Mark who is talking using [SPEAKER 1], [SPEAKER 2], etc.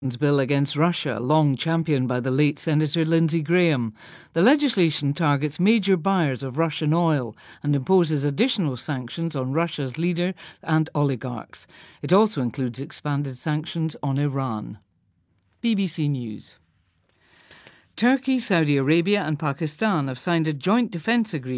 [SPEAKER 1] bill against Russia, long championed by the late Senator Lindsey Graham. The legislation targets major buyers of Russian oil and imposes additional sanctions on Russia's leader and oligarchs. It also includes expanded sanctions on Iran. BBC News. Turkey, Saudi Arabia and Pakistan have signed a joint defence agreement